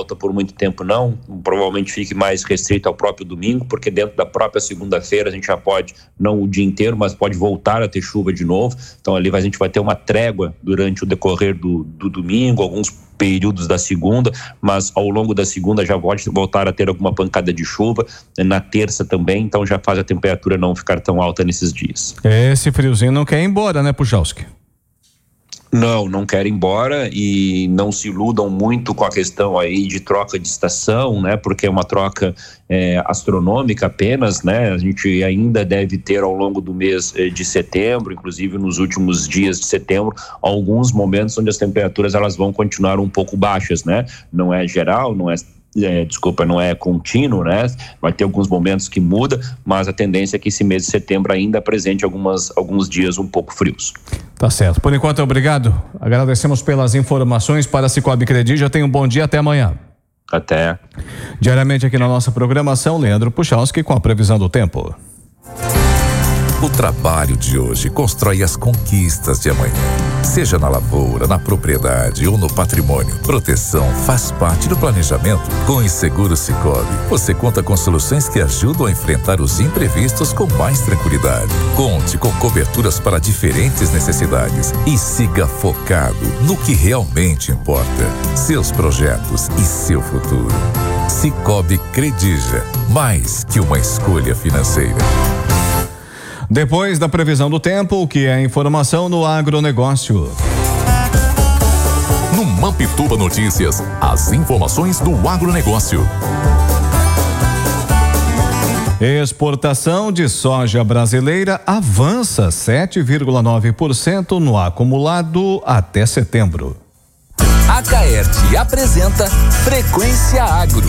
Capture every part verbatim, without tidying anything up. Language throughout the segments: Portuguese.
alta por muito tempo não, provavelmente fique mais restrito ao próprio domingo, porque dentro da própria segunda-feira a gente já pode, não o dia inteiro, mas pode voltar a ter chuva de novo, então ali a gente vai ter uma trégua durante o decorrer do, do domingo, alguns períodos da segunda, mas ao longo da segunda já pode voltar a ter alguma pancada de chuva, na terça também, então já faz a temperatura não ficar tão alta nesses dias. Esse friozinho não quer ir embora, né, Puchalski? Não, não quero ir embora e não se iludam muito com a questão aí de troca de estação, né? Porque é uma troca é, astronômica apenas, né? A gente ainda deve ter ao longo do mês de setembro, inclusive nos últimos dias de setembro, alguns momentos onde as temperaturas elas vão continuar um pouco baixas, né? Não é geral, não é É, desculpa, não é contínuo, né? Vai ter alguns momentos que muda, mas a tendência é que esse mês de setembro ainda apresente algumas, alguns dias um pouco frios. Tá certo. Por enquanto, obrigado. Agradecemos pelas informações para a Cicobi Credija. Tenha um bom dia, até amanhã. Até. Diariamente aqui na nossa programação, Leandro Puchalski com a previsão do tempo. O trabalho de hoje constrói as conquistas de amanhã. Seja na lavoura, na propriedade ou no patrimônio, proteção faz parte do planejamento. Com o Seguro Cicobi, você conta com soluções que ajudam a enfrentar os imprevistos com mais tranquilidade. Conte com coberturas para diferentes necessidades e siga focado no que realmente importa: seus projetos e seu futuro. Cicobi Credija, mais que uma escolha financeira. Depois da previsão do tempo, o que é informação no agronegócio? No Mampituba Notícias, as informações do agronegócio. Exportação de soja brasileira avança sete vírgula nove por cento no acumulado até setembro. A Caerte apresenta Frequência Agro.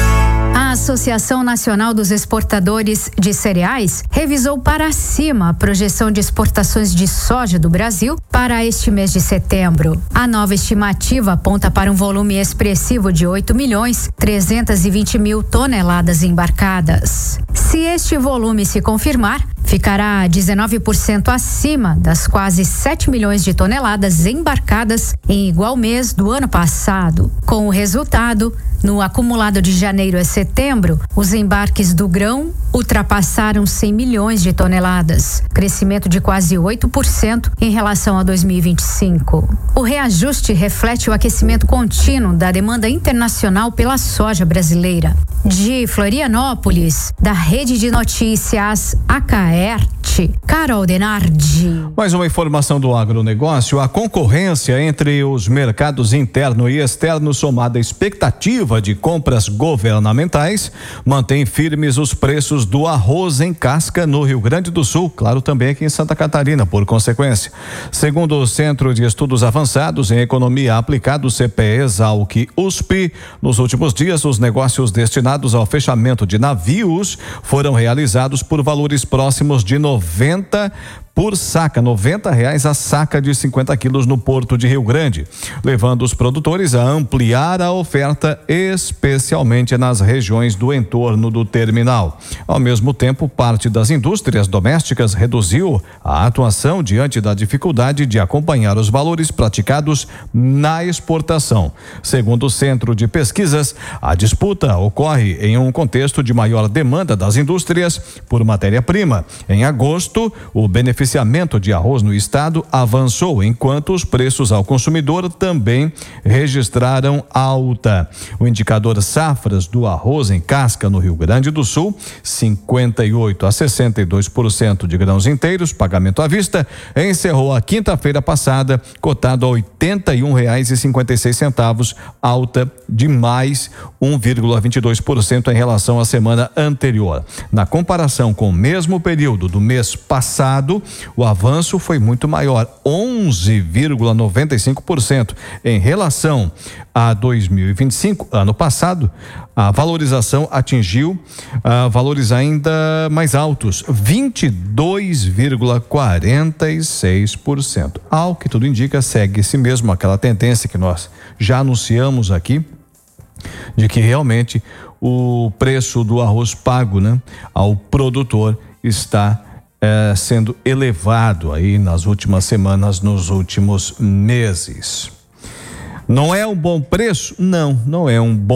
A Associação Nacional dos Exportadores de Cereais revisou para cima a projeção de exportações de soja do Brasil para este mês de setembro. A nova estimativa aponta para um volume expressivo de oito milhões trezentos e vinte mil toneladas embarcadas. Se este volume se confirmar, ficará dezenove por cento acima das quase sete milhões de toneladas embarcadas em igual mês do ano passado. Com o resultado, no acumulado de janeiro a setembro, os embarques do grão ultrapassaram cem milhões de toneladas, crescimento de quase oito por cento em relação a dois mil e vinte e cinco. O reajuste reflete o aquecimento contínuo da demanda internacional pela soja brasileira. De Florianópolis, da Rede de Notícias A Caerte, Carol Denardi. Mais uma informação do agronegócio: a concorrência entre os mercados interno e externo, somada à expectativa de compras governamentais, mantém firmes os preços do arroz em casca no Rio Grande do Sul, claro, também aqui em Santa Catarina, por consequência. Segundo o Centro de Estudos Avançados em Economia Aplicada, o C P E Exalc U S P, nos últimos dias os negócios destinados ao fechamento de navios foram realizados por valores próximos de noventa por saca, noventa reais a saca de cinquenta quilos no Porto de Rio Grande, levando os produtores a ampliar a oferta, especialmente nas regiões do entorno do terminal. Ao mesmo tempo, parte das indústrias domésticas reduziu a atuação diante da dificuldade de acompanhar os valores praticados na exportação. Segundo o Centro de Pesquisas, a disputa ocorre em um contexto de maior demanda das indústrias por matéria-prima. Em agosto, o benefício O beneficiamento de arroz no estado avançou, enquanto os preços ao consumidor também registraram alta. O indicador safras do arroz em casca no Rio Grande do Sul, cinquenta e oito a sessenta e dois por cento de grãos inteiros, pagamento à vista, encerrou a quinta-feira passada cotado a oitenta e um reais e cinquenta e seis centavos, alta de mais um vírgula vinte e dois por cento em relação à semana anterior. Na comparação com o mesmo período do mês passado, o avanço foi muito maior, onze vírgula noventa e cinco por cento. Em relação a dois mil e vinte e cinco, ano passado, a valorização atingiu uh, valores ainda mais altos, vinte e dois vírgula quarenta e seis por cento. Ao que tudo indica, segue-se mesmo aquela tendência que nós já anunciamos aqui, de que realmente o preço do arroz pago, né, ao produtor está É, sendo elevado aí nas últimas semanas, nos últimos meses. Não é um bom preço? Não, não é um bom